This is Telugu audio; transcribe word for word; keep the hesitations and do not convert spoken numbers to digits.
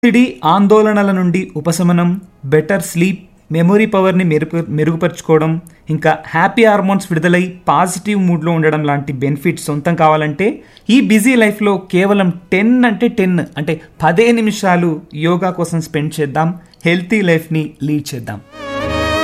ఒత్తిడి ఆందోళనల నుండి ఉపశమనం, బెటర్ స్లీప్, మెమొరీ పవర్ని మెరుగు మెరుగుపరుచుకోవడం, ఇంకా హ్యాపీ హార్మోన్స్ విడుదలై పాజిటివ్ మూడ్లో ఉండడం లాంటి బెనిఫిట్స్ సొంతం కావాలంటే ఈ బిజీ లైఫ్లో కేవలం టెన్ అంటే టెన్ అంటే పదే నిమిషాలు యోగా కోసం స్పెండ్ చేద్దాం. హెల్తీ లైఫ్ని లీడ్ చేద్దాం.